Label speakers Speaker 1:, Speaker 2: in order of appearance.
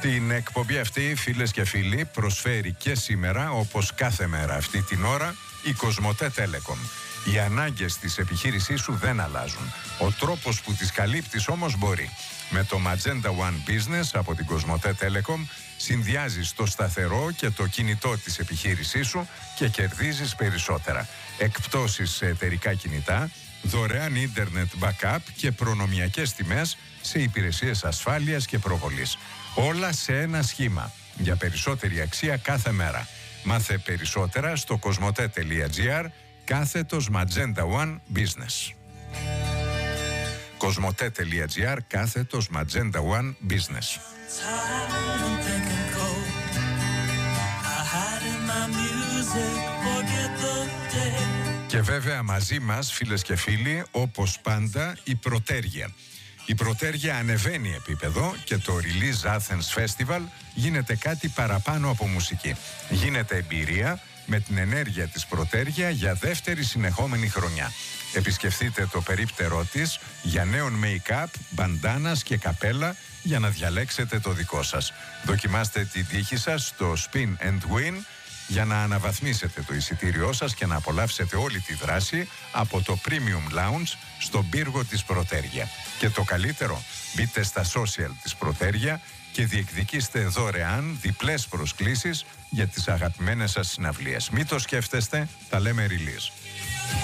Speaker 1: Την εκπομπή αυτή, φίλες και φίλοι, προσφέρει και σήμερα, όπως κάθε μέρα αυτή την ώρα, η Κοσμοτέ Telecom. Οι ανάγκες της επιχείρησής σου δεν αλλάζουν. Ο τρόπος που τις καλύπτεις όμως μπορεί. Με το Magenta One Business από την Κοσμοτέ Telecom συνδυάζεις το σταθερό και το κινητό της επιχείρησής σου και κερδίζεις περισσότερα. Εκπτώσεις σε εταιρικά κινητά, δωρεάν ίντερνετ backup και προνομιακές τιμές σε υπηρεσίες ασφάλειας και προβολής. Όλα σε ένα σχήμα, για περισσότερη αξία κάθε μέρα. Μάθε περισσότερα στο κοσμοτέ.gr / Magenta One Business. Κοσμοτέ.gr / Magenta One Business. Και βέβαια μαζί μας, φίλες και φίλοι, όπως πάντα, η Πρωτέργεια. Η Πρωτέργεια ανεβαίνει επίπεδο και το Release Athens Festival γίνεται κάτι παραπάνω από μουσική. Γίνεται εμπειρία με την ενέργεια της Πρωτέργεια για δεύτερη συνεχόμενη χρονιά. Επισκεφτείτε το περίπτερό της για νέων make-up, μπαντάνας και καπέλα για να διαλέξετε το δικό σας. Δοκιμάστε την τύχη σας στο Spin and Win για να αναβαθμίσετε το εισιτήριό σας και να απολαύσετε όλη τη δράση από το Premium Lounge στον πύργο της Πρωτέργεια. Και το καλύτερο, μπείτε στα social της Πρωτέργεια και διεκδικήστε δωρεάν διπλές προσκλήσεις για τις αγαπημένες σας συναυλίες. Μην το σκέφτεστε, τα λέμε Release.